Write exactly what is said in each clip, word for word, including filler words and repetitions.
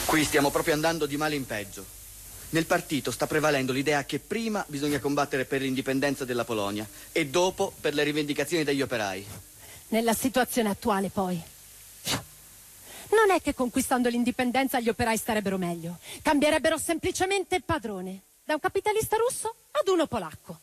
Qui stiamo proprio andando di male in peggio. Nel partito sta prevalendo l'idea che prima bisogna combattere per l'indipendenza della Polonia e dopo per le rivendicazioni degli operai. Nella situazione attuale, poi, non è che conquistando l'indipendenza gli operai starebbero meglio. Cambierebbero semplicemente padrone, da un capitalista russo ad uno polacco.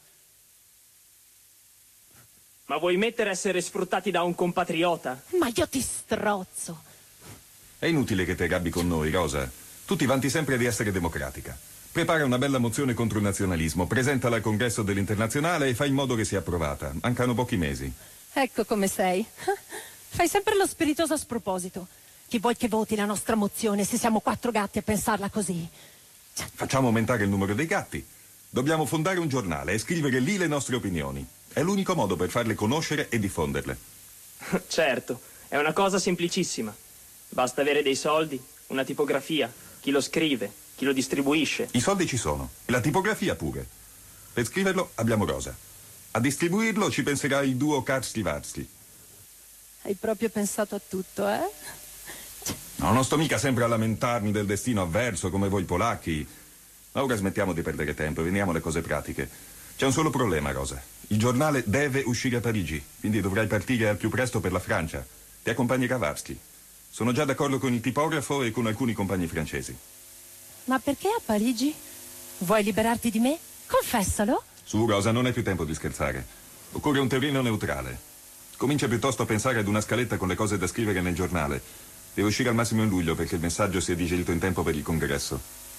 Ma vuoi mettere a essere sfruttati da un compatriota? Ma io ti strozzo. È inutile che te gabbi con noi, Rosa. Tu ti vanti sempre di essere democratica. Prepara una bella mozione contro il nazionalismo, presentala al congresso dell'Internazionale e fai in modo che sia approvata. Mancano pochi mesi. Ecco come sei. Fai sempre lo spiritoso a sproposito. Chi vuoi che voti la nostra mozione se siamo quattro gatti a pensarla così? Facciamo aumentare il numero dei gatti. Dobbiamo fondare un giornale e scrivere lì le nostre opinioni. È l'unico modo per farle conoscere e diffonderle. Certo, è una cosa semplicissima. Basta avere dei soldi, una tipografia, chi lo scrive, chi lo distribuisce. I soldi ci sono, e la tipografia pure. Per scriverlo abbiamo Rosa. A distribuirlo ci penserà il duo Karski-Varsky. Hai proprio pensato a tutto, eh? No, non sto mica sempre a lamentarmi del destino avverso come voi polacchi. Ma ora smettiamo di perdere tempo e veniamo alle cose pratiche. C'è un solo problema, Rosa. Il giornale deve uscire a Parigi, quindi dovrai partire al più presto per la Francia. Ti accompagnerà Varsky. Sono già d'accordo con il tipografo e con alcuni compagni francesi. Ma perché a Parigi? Vuoi liberarti di me? Confessalo. Su, Rosa, non è più tempo di scherzare. Occorre un terreno neutrale. Comincia piuttosto a pensare ad una scaletta con le cose da scrivere nel giornale. Deve uscire al massimo in luglio perché il messaggio sia digerito in tempo per il congresso.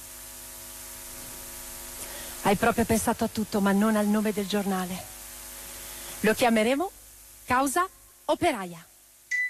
Hai proprio pensato a tutto, ma non al nome del giornale. Lo chiameremo Causa Operaia.